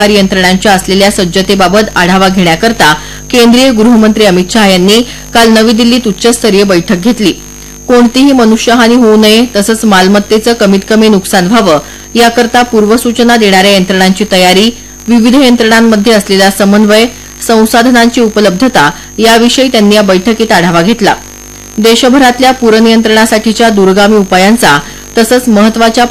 यंत्रणांच्या असलेल्या सज्जतेबाबत आढावा घेण्याकरता केंद्रीय गृहमंत्री अमित शहा यांनी काल नवी दिल्लीत उच्चस्तरीय बैठक घेतली। कोणतीही मनुष्यहानी होऊ नये तसंच मालमत्तेचं कमीत कमी नुकसान व्हावं याकरता पूर्वसूचना देणाऱ्या यंत्रणांची तयारी, विविध यंत्रणांमध्ये असलेला समन्वय, संसाधनांची उपलब्धता याविषयी त्यांनी या बैठकीत आढावा घेतला। देशभरातल्या पूरनियंत्रणासाठीच्या दूरगामी उपायांचा तसंच महत्वाच्या